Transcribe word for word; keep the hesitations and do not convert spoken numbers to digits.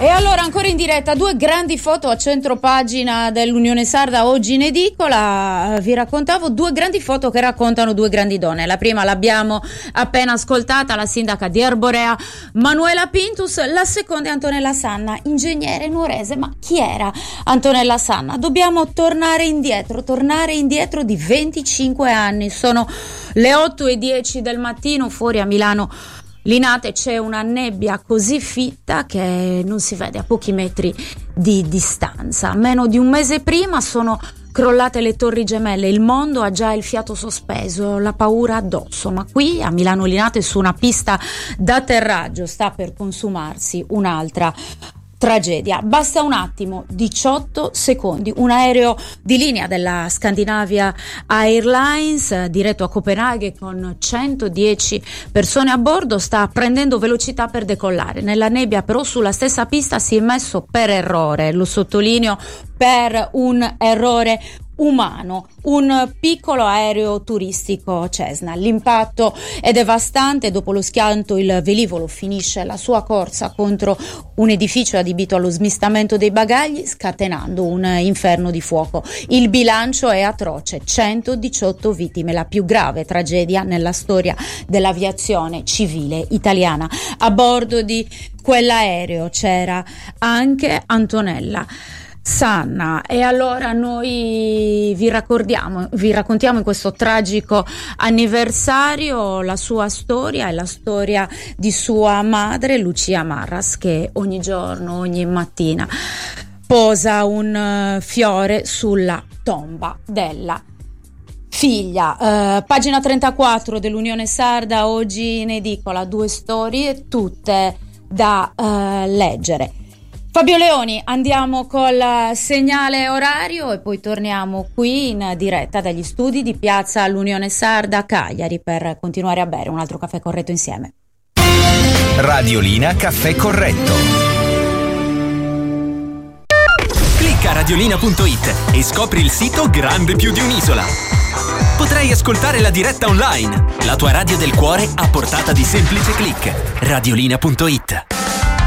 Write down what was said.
E allora ancora in diretta due grandi foto a centropagina dell'Unione Sarda oggi in edicola. Vi raccontavo due grandi foto che raccontano due grandi donne. La prima l'abbiamo appena ascoltata, la sindaca di Arborea Manuela Pintus. La seconda è Antonella Sanna, ingegnere nuorese. Ma chi era Antonella Sanna? Dobbiamo tornare indietro, tornare indietro di venticinque anni. Sono le otto e dieci del mattino fuori a Milano Linate c'è una nebbia così fitta che non si vede a pochi metri di distanza. Meno di un mese prima sono crollate le torri gemelle, il mondo ha già il fiato sospeso, la paura addosso, ma qui a Milano Linate su una pista d'atterraggio sta per consumarsi un'altra tragedia. Basta un attimo, diciotto secondi, un aereo di linea della Scandinavia Airlines diretto a Copenaghen con centodieci persone a bordo sta prendendo velocità per decollare. Nella nebbia però sulla stessa pista si è messo per errore, lo sottolineo, per un errore umano, un piccolo aereo turistico Cessna. L'impatto è devastante, dopo lo schianto il velivolo finisce la sua corsa contro un edificio adibito allo smistamento dei bagagli, scatenando un inferno di fuoco. Il bilancio è atroce, centodiciotto vittime, la più grave tragedia nella storia dell'aviazione civile italiana. A bordo di quell'aereo c'era anche Antonella Sanna. E allora noi vi raccontiamo, vi raccontiamo in questo tragico anniversario la sua storia e la storia di sua madre Lucia Marras, che ogni giorno, ogni mattina posa un uh, fiore sulla tomba della figlia. Uh, pagina trentaquattro dell'Unione Sarda oggi in edicola, due storie tutte da uh, leggere. Fabio Leoni, andiamo col segnale orario e poi torniamo qui in diretta dagli studi di Piazza l'Unione Sarda a Cagliari per continuare a bere un altro caffè corretto insieme. Radiolina Caffè Corretto. Clicca radiolina punto it e scopri il sito grande più di un'isola. Potrai ascoltare la diretta online, la tua radio del cuore a portata di semplice click. Radiolina punto it.